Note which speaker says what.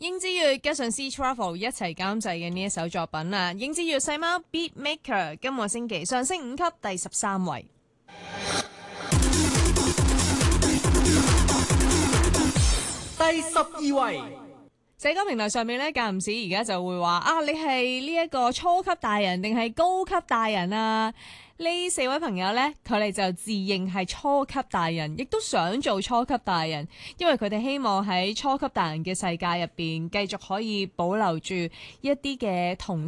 Speaker 1: 英之月加上 C Travel 一齊監製嘅呢一首作品啊，英之月細貓 Beat Maker 今個星期上升5級第13位。
Speaker 2: 第12位。
Speaker 1: 社交平台上面咧，間唔時而家就會話啊，你係呢一個初級大人定係高級大人啊？呢4位朋友呢，佢哋就自認係初級大人，亦都想做初級大人，因為佢哋希望喺初級大人嘅世界入邊，繼續可以保留住一啲嘅童